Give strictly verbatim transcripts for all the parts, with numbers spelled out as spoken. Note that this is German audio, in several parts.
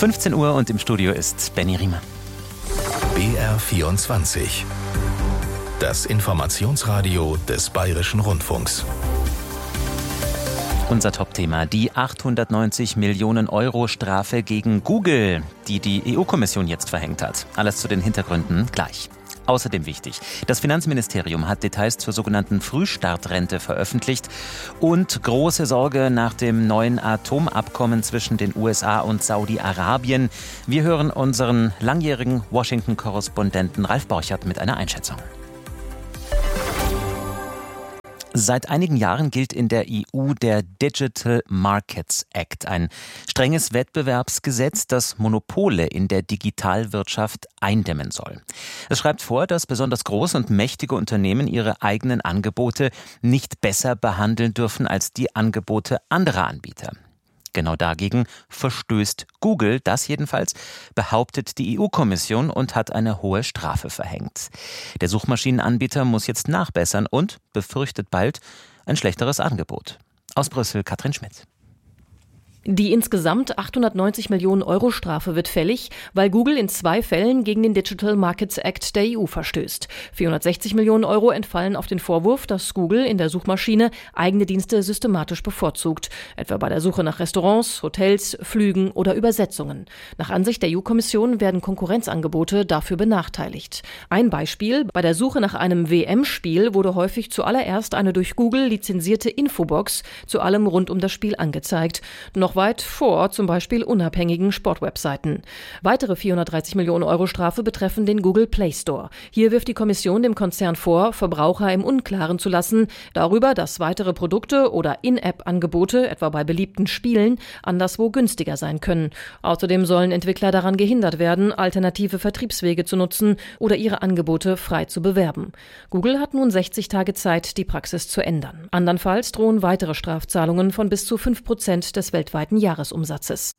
fünfzehn Uhr und im Studio ist Benny Riemer. B R vierundzwanzig. Das Informationsradio des Bayerischen Rundfunks. Unser Top-Thema, die achthundertneunzig Millionen Euro Strafe gegen Google, die die E U-Kommission jetzt verhängt hat. Alles zu den Hintergründen gleich. Außerdem wichtig, das Finanzministerium hat Details zur sogenannten Frühstartrente veröffentlicht und große Sorge nach dem neuen Atomabkommen zwischen den U S A und Saudi-Arabien. Wir hören unseren langjährigen Washington-Korrespondenten Ralf Borchert mit einer Einschätzung. Seit einigen Jahren gilt in der E U der Digital Markets Act, ein strenges Wettbewerbsgesetz, das Monopole in der Digitalwirtschaft eindämmen soll. Es schreibt vor, dass besonders große und mächtige Unternehmen ihre eigenen Angebote nicht besser behandeln dürfen als die Angebote anderer Anbieter. Genau dagegen verstößt Google, das jedenfalls behauptet die E U-Kommission und hat eine hohe Strafe verhängt. Der Suchmaschinenanbieter muss jetzt nachbessern und befürchtet bald ein schlechteres Angebot. Aus Brüssel Katrin Schmidt. Die insgesamt achthundertneunzig Millionen Euro Strafe wird fällig, weil Google in zwei Fällen gegen den Digital Markets Act der E U verstößt. vierhundertsechzig Millionen Euro entfallen auf den Vorwurf, dass Google in der Suchmaschine eigene Dienste systematisch bevorzugt, etwa bei der Suche nach Restaurants, Hotels, Flügen oder Übersetzungen. Nach Ansicht der E U-Kommission werden Konkurrenzangebote dafür benachteiligt. Ein Beispiel: Bei der Suche nach einem W M-Spiel wurde häufig zuallererst eine durch Google lizenzierte Infobox zu allem rund um das Spiel angezeigt. Noch weit vor zum Beispiel unabhängigen Sportwebseiten. Weitere vierhundertdreißig Millionen Euro Strafe betreffen den Google Play Store. Hier wirft die Kommission dem Konzern vor, Verbraucher im Unklaren zu lassen darüber, dass weitere Produkte oder In-App-Angebote, etwa bei beliebten Spielen, anderswo günstiger sein können. Außerdem sollen Entwickler daran gehindert werden, alternative Vertriebswege zu nutzen oder ihre Angebote frei zu bewerben. Google hat nun sechzig Tage Zeit, die Praxis zu ändern. Andernfalls drohen weitere Strafzahlungen von bis zu fünf Prozent des weltweiten Jahresumsatzes.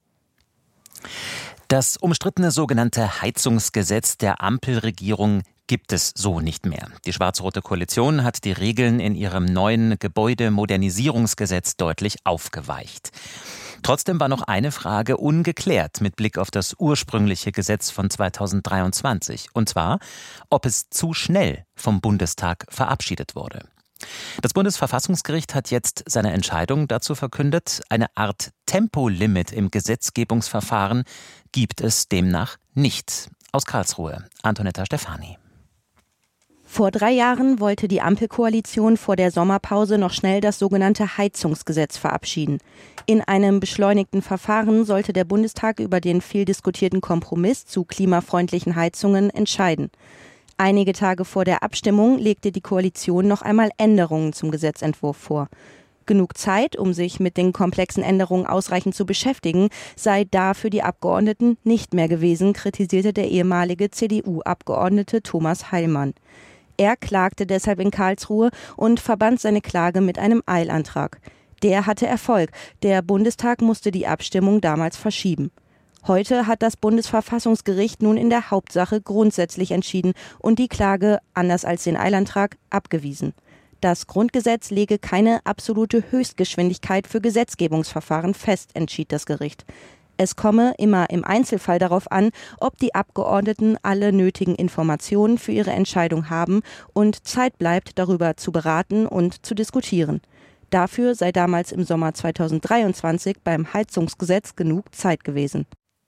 Das umstrittene sogenannte Heizungsgesetz der Ampelregierung gibt es so nicht mehr. Die schwarz-rote Koalition hat die Regeln in ihrem neuen Gebäudemodernisierungsgesetz deutlich aufgeweicht. Trotzdem war noch eine Frage ungeklärt mit Blick auf das ursprüngliche Gesetz von zweitausenddreiundzwanzig. Und zwar, ob es zu schnell vom Bundestag verabschiedet wurde. Das Bundesverfassungsgericht hat jetzt seine Entscheidung dazu verkündet. Eine Art Tempolimit im Gesetzgebungsverfahren gibt es demnach nicht. Aus Karlsruhe, Antonetta Stefani. Vor drei Jahren wollte die Ampelkoalition vor der Sommerpause noch schnell das sogenannte Heizungsgesetz verabschieden. In einem beschleunigten Verfahren sollte der Bundestag über den viel diskutierten Kompromiss zu klimafreundlichen Heizungen entscheiden. Einige Tage vor der Abstimmung legte die Koalition noch einmal Änderungen zum Gesetzentwurf vor. Genug Zeit, um sich mit den komplexen Änderungen ausreichend zu beschäftigen, sei da für die Abgeordneten nicht mehr gewesen, kritisierte der ehemalige C D U-Abgeordnete Thomas Heilmann. Er klagte deshalb in Karlsruhe und verband seine Klage mit einem Eilantrag. Der hatte Erfolg. Der Bundestag musste die Abstimmung damals verschieben. Heute hat das Bundesverfassungsgericht nun in der Hauptsache grundsätzlich entschieden und die Klage, anders als den Eilantrag, abgewiesen. Das Grundgesetz lege keine absolute Höchstgeschwindigkeit für Gesetzgebungsverfahren fest, entschied das Gericht. Es komme immer im Einzelfall darauf an, ob die Abgeordneten alle nötigen Informationen für ihre Entscheidung haben und Zeit bleibt, darüber zu beraten und zu diskutieren. Dafür sei damals im Sommer zweitausenddreiundzwanzig beim Heizungsgesetz genug Zeit gewesen.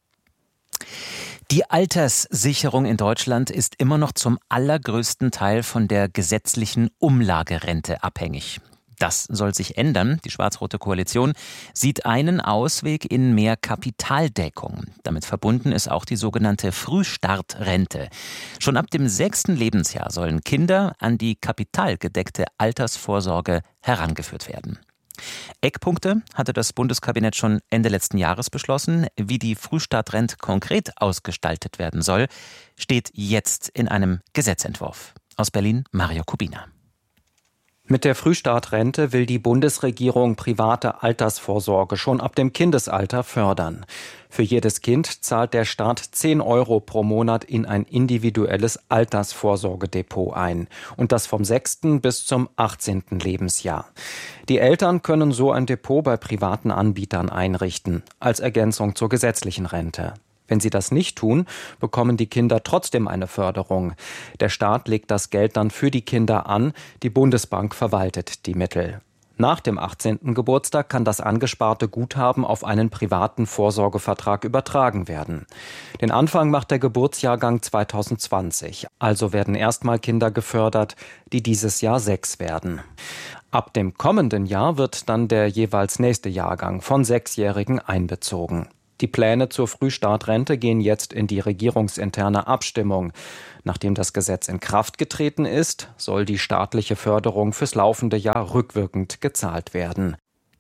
Die Alterssicherung in Deutschland ist immer noch zum allergrößten Teil von der gesetzlichen Umlagerente abhängig. Das soll sich ändern. Die schwarz-rote Koalition sieht einen Ausweg in mehr Kapitaldeckung. Damit verbunden ist auch die sogenannte Frühstartrente. Schon ab dem sechsten Lebensjahr sollen Kinder an die kapitalgedeckte Altersvorsorge herangeführt werden. Eckpunkte hatte das Bundeskabinett schon Ende letzten Jahres beschlossen. Wie die Frühstartrente konkret ausgestaltet werden soll, steht jetzt in einem Gesetzentwurf. Aus Berlin Mario Kubina. Mit der Frühstartrente will die Bundesregierung private Altersvorsorge schon ab dem Kindesalter fördern. Für jedes Kind zahlt der Staat zehn Euro pro Monat in ein individuelles Altersvorsorgedepot ein. Und das vom sechsten bis zum achtzehnten Lebensjahr. Die Eltern können so ein Depot bei privaten Anbietern einrichten, als Ergänzung zur gesetzlichen Rente. Wenn sie das nicht tun, bekommen die Kinder trotzdem eine Förderung. Der Staat legt das Geld dann für die Kinder an, die Bundesbank verwaltet die Mittel. Nach dem achtzehnten Geburtstag kann das angesparte Guthaben auf einen privaten Vorsorgevertrag übertragen werden. Den Anfang macht der Geburtsjahrgang zweitausendzwanzig. Also werden erstmal Kinder gefördert, die dieses Jahr sechs werden. Ab dem kommenden Jahr wird dann der jeweils nächste Jahrgang von Sechsjährigen einbezogen. Die Pläne zur Frühstartrente gehen jetzt in die regierungsinterne Abstimmung. Nachdem das Gesetz in Kraft getreten ist, soll die staatliche Förderung fürs laufende Jahr rückwirkend gezahlt werden.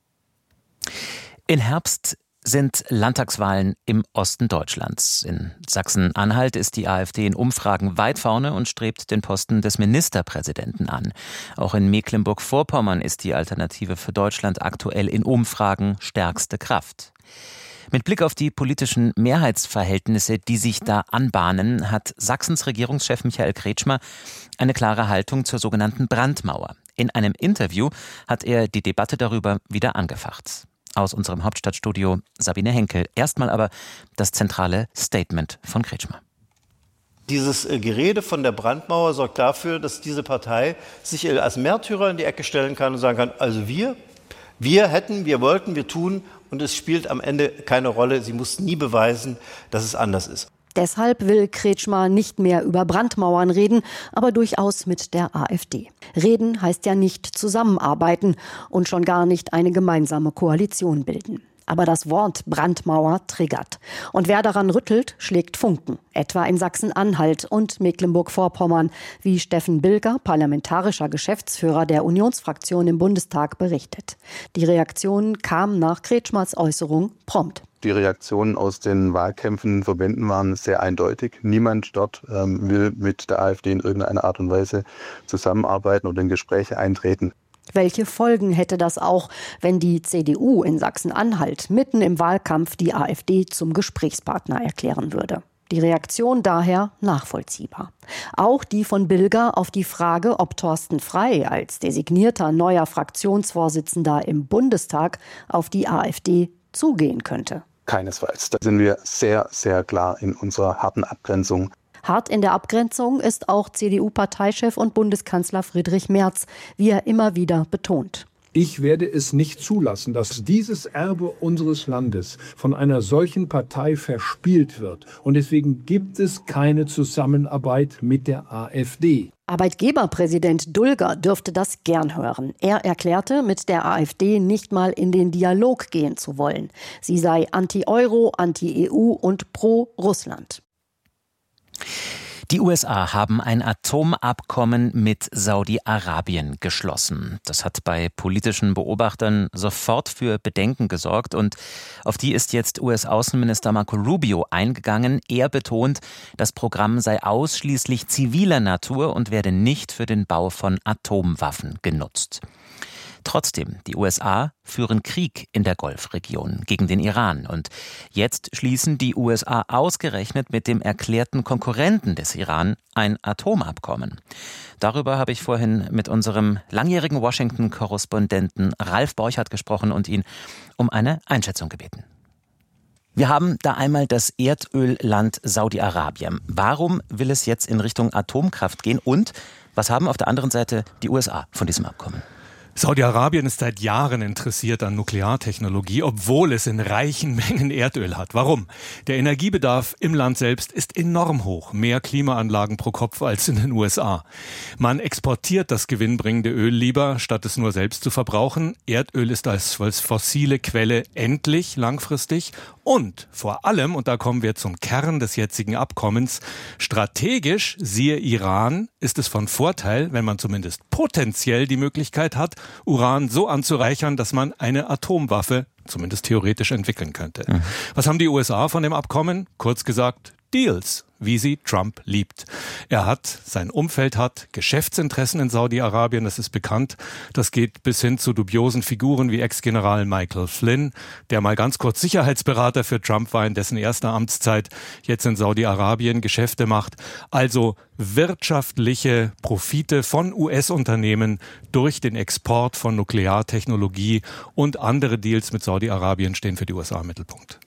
In Herbst sind Landtagswahlen im Osten Deutschlands. In Sachsen-Anhalt ist die AfD in Umfragen weit vorne und strebt den Posten des Ministerpräsidenten an. Auch in Mecklenburg-Vorpommern ist die Alternative für Deutschland aktuell in Umfragen stärkste Kraft. Mit Blick auf die politischen Mehrheitsverhältnisse, die sich da anbahnen, hat Sachsens Regierungschef Michael Kretschmer eine klare Haltung zur sogenannten Brandmauer. In einem Interview hat er die Debatte darüber wieder angefacht. Aus unserem Hauptstadtstudio Sabine Henkel. Erstmal aber das zentrale Statement von Kretschmer. Dieses Gerede von der Brandmauer sorgt dafür, dass diese Partei sich als Märtyrer in die Ecke stellen kann und sagen kann, also wir, wir hätten, wir wollten, wir tun. Und es spielt am Ende keine Rolle. Sie muss nie beweisen, dass es anders ist. Deshalb will Kretschmer nicht mehr über Brandmauern reden, aber durchaus mit der AfD. Reden heißt ja nicht zusammenarbeiten und schon gar nicht eine gemeinsame Koalition bilden. Aber das Wort Brandmauer triggert. Und wer daran rüttelt, schlägt Funken. Etwa in Sachsen-Anhalt und Mecklenburg-Vorpommern, wie Steffen Bilger, parlamentarischer Geschäftsführer der Unionsfraktion im Bundestag, berichtet. Die Reaktion kam nach Kretschmers Äußerung prompt. Die Reaktionen aus den Wahlkämpfen, Verbänden waren sehr eindeutig. Niemand dort ähm, will mit der AfD in irgendeiner Art und Weise zusammenarbeiten oder in Gespräche eintreten. Welche Folgen hätte das auch, wenn die C D U in Sachsen-Anhalt mitten im Wahlkampf die AfD zum Gesprächspartner erklären würde? Die Reaktion daher nachvollziehbar. Auch die von Bilger auf die Frage, ob Thorsten Frey als designierter neuer Fraktionsvorsitzender im Bundestag auf die AfD zugehen könnte. Keinesfalls. Da sind wir sehr, sehr klar in unserer harten Abgrenzung. Hart in der Abgrenzung ist auch C D U-Parteichef und Bundeskanzler Friedrich Merz, wie er immer wieder betont. Ich werde es nicht zulassen, dass dieses Erbe unseres Landes von einer solchen Partei verspielt wird. Und deswegen gibt es keine Zusammenarbeit mit der AfD. Arbeitgeberpräsident Dulger dürfte das gern hören. Er erklärte, mit der AfD nicht mal in den Dialog gehen zu wollen. Sie sei anti-Euro, anti-E U und pro-Russland. Die U S A haben ein Atomabkommen mit Saudi-Arabien geschlossen. Das hat bei politischen Beobachtern sofort für Bedenken gesorgt und auf die ist jetzt U S-Außenminister Marco Rubio eingegangen. Er betont, das Programm sei ausschließlich ziviler Natur und werde nicht für den Bau von Atomwaffen genutzt. Trotzdem, die U S A führen Krieg in der Golfregion gegen den Iran. Und jetzt schließen die U S A ausgerechnet mit dem erklärten Konkurrenten des Iran ein Atomabkommen. Darüber habe ich vorhin mit unserem langjährigen Washington-Korrespondenten Ralf Borchardt gesprochen und ihn um eine Einschätzung gebeten. Wir haben da einmal das Erdölland Saudi-Arabien. Warum will es jetzt in Richtung Atomkraft gehen? Und was haben auf der anderen Seite die U S A von diesem Abkommen? Saudi-Arabien ist seit Jahren interessiert an Nukleartechnologie, obwohl es in reichen Mengen Erdöl hat. Warum? Der Energiebedarf im Land selbst ist enorm hoch. Mehr Klimaanlagen pro Kopf als in den U S A. Man exportiert das gewinnbringende Öl lieber, statt es nur selbst zu verbrauchen. Erdöl ist als fossile Quelle endlich langfristig. Und vor allem, und da kommen wir zum Kern des jetzigen Abkommens, strategisch, siehe Iran, ist es von Vorteil, wenn man zumindest potenziell die Möglichkeit hat, Uran so anzureichern, dass man eine Atomwaffe zumindest theoretisch entwickeln könnte. Mhm. Was haben die U S A von dem Abkommen? Kurz gesagt, Deals, wie sie Trump liebt. Er hat, sein Umfeld hat Geschäftsinteressen in Saudi-Arabien, das ist bekannt. Das geht bis hin zu dubiosen Figuren wie Ex-General Michael Flynn, der mal ganz kurz Sicherheitsberater für Trump war in dessen erster Amtszeit, jetzt in Saudi-Arabien Geschäfte macht. Also wirtschaftliche Profite von U S-Unternehmen durch den Export von Nukleartechnologie und andere Deals mit Saudi-Arabien stehen für die U S A im Mittelpunkt.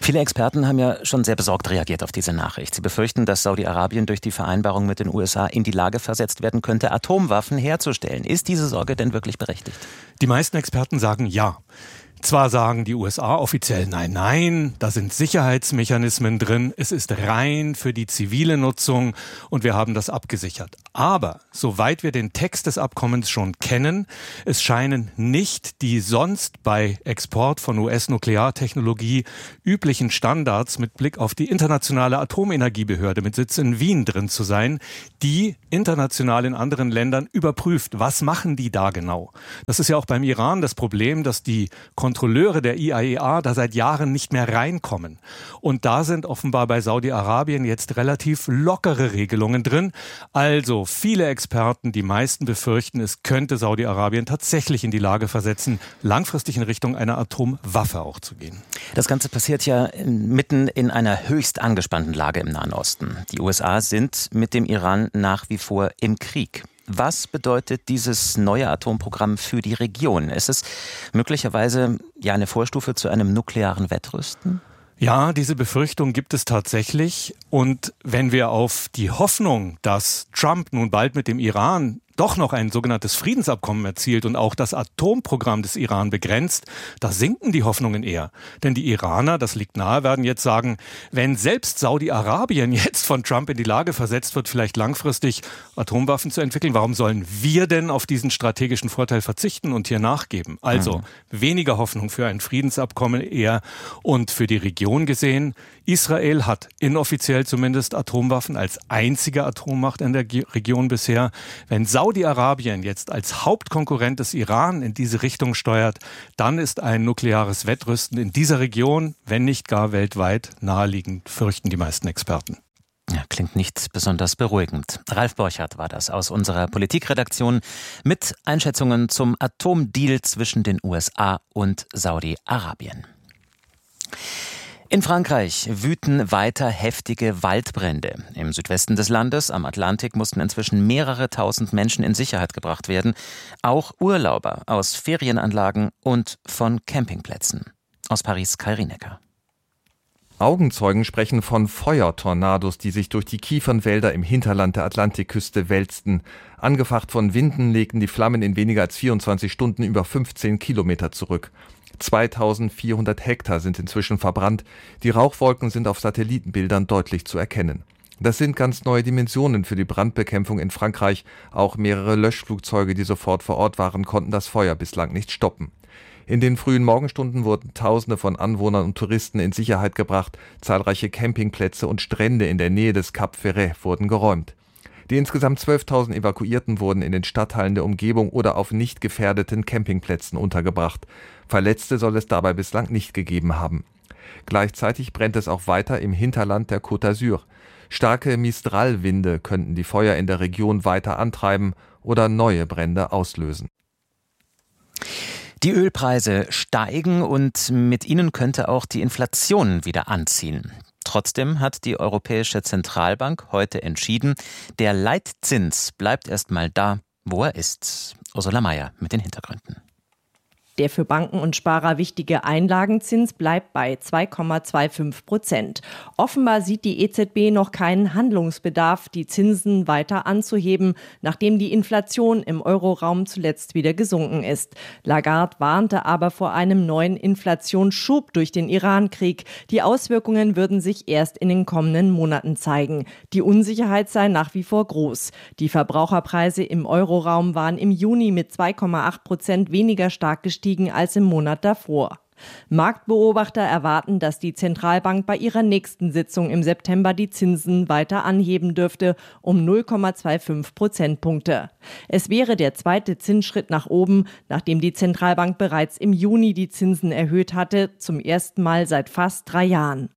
Viele Experten haben ja schon sehr besorgt reagiert auf diese Nachricht. Sie befürchten, dass Saudi-Arabien durch die Vereinbarung mit den U S A in die Lage versetzt werden könnte, Atomwaffen herzustellen. Ist diese Sorge denn wirklich berechtigt? Die meisten Experten sagen ja. Zwar sagen die U S A offiziell nein, nein, da sind Sicherheitsmechanismen drin, es ist rein für die zivile Nutzung und wir haben das abgesichert. Aber soweit wir den Text des Abkommens schon kennen, es scheinen nicht die sonst bei Export von U S-Nukleartechnologie üblichen Standards mit Blick auf die internationale Atomenergiebehörde mit Sitz in Wien drin zu sein, die international in anderen Ländern überprüft, was machen die da genau. Das ist ja auch beim Iran das Problem, dass die Kontrolleure der I A E A da seit Jahren nicht mehr reinkommen. Und da sind offenbar bei Saudi-Arabien jetzt relativ lockere Regelungen drin. Also viele Experten, die meisten befürchten, es könnte Saudi-Arabien tatsächlich in die Lage versetzen, langfristig in Richtung einer Atomwaffe auch zu gehen. Das Ganze passiert ja mitten in einer höchst angespannten Lage im Nahen Osten. Die U S A sind mit dem Iran nach wie vor im Krieg. Was bedeutet dieses neue Atomprogramm für die Region? Ist es möglicherweise ja eine Vorstufe zu einem nuklearen Wettrüsten? Ja, diese Befürchtung gibt es tatsächlich. Und wenn wir auf die Hoffnung, dass Trump nun bald mit dem Iran doch noch ein sogenanntes Friedensabkommen erzielt und auch das Atomprogramm des Iran begrenzt, da sinken die Hoffnungen eher. Denn die Iraner, das liegt nahe, werden jetzt sagen, wenn selbst Saudi-Arabien jetzt von Trump in die Lage versetzt wird, vielleicht langfristig Atomwaffen zu entwickeln, warum sollen wir denn auf diesen strategischen Vorteil verzichten und hier nachgeben? Also mhm. weniger Hoffnung für ein Friedensabkommen eher. Und für die Region gesehen, Israel hat inoffiziell zumindest Atomwaffen als einzige Atommacht in der Region bisher. Wenn Saudi-Arabien jetzt als Hauptkonkurrent des Iran in diese Richtung steuert, dann ist ein nukleares Wettrüsten in dieser Region, wenn nicht gar weltweit, naheliegend, fürchten die meisten Experten. Ja, klingt nicht besonders beruhigend. Ralf Borchardt war das aus unserer Politikredaktion mit Einschätzungen zum Atomdeal zwischen den U S A und Saudi-Arabien. In Frankreich wüten weiter heftige Waldbrände. Im Südwesten des Landes, am Atlantik, mussten inzwischen mehrere tausend Menschen in Sicherheit gebracht werden. Auch Urlauber aus Ferienanlagen und von Campingplätzen. Aus Paris, Kai Rienecker. Augenzeugen sprechen von Feuertornados, die sich durch die Kiefernwälder im Hinterland der Atlantikküste wälzten. Angefacht von Winden legten die Flammen in weniger als vierundzwanzig Stunden über fünfzehn Kilometer zurück. zweitausendvierhundert Hektar sind inzwischen verbrannt. Die Rauchwolken sind auf Satellitenbildern deutlich zu erkennen. Das sind ganz neue Dimensionen für die Brandbekämpfung in Frankreich. Auch mehrere Löschflugzeuge, die sofort vor Ort waren, konnten das Feuer bislang nicht stoppen. In den frühen Morgenstunden wurden Tausende von Anwohnern und Touristen in Sicherheit gebracht. Zahlreiche Campingplätze und Strände in der Nähe des Cap Ferret wurden geräumt. Die insgesamt zwölftausend Evakuierten wurden in den Stadtteilen der Umgebung oder auf nicht gefährdeten Campingplätzen untergebracht. Verletzte soll es dabei bislang nicht gegeben haben. Gleichzeitig brennt es auch weiter im Hinterland der Côte d'Azur. Starke Mistral-Winde könnten die Feuer in der Region weiter antreiben oder neue Brände auslösen. Die Ölpreise steigen und mit ihnen könnte auch die Inflation wieder anziehen. Trotzdem hat die Europäische Zentralbank heute entschieden, der Leitzins bleibt erstmal da, wo er ist. Ursula Mayer mit den Hintergründen. Der für Banken und Sparer wichtige Einlagenzins bleibt bei zwei Komma fünfundzwanzig Prozent. Offenbar sieht die E Z B noch keinen Handlungsbedarf, die Zinsen weiter anzuheben, nachdem die Inflation im Euroraum zuletzt wieder gesunken ist. Lagarde warnte aber vor einem neuen Inflationsschub durch den Iran-Krieg. Die Auswirkungen würden sich erst in den kommenden Monaten zeigen. Die Unsicherheit sei nach wie vor groß. Die Verbraucherpreise im Euroraum waren im Juni mit zwei Komma acht Prozent weniger stark gestiegen als im Monat davor. Marktbeobachter erwarten, dass die Zentralbank bei ihrer nächsten Sitzung im September die Zinsen weiter anheben dürfte, um null Komma fünfundzwanzig Prozentpunkte. Es wäre der zweite Zinsschritt nach oben, nachdem die Zentralbank bereits im Juni die Zinsen erhöht hatte, zum ersten Mal seit fast drei Jahren.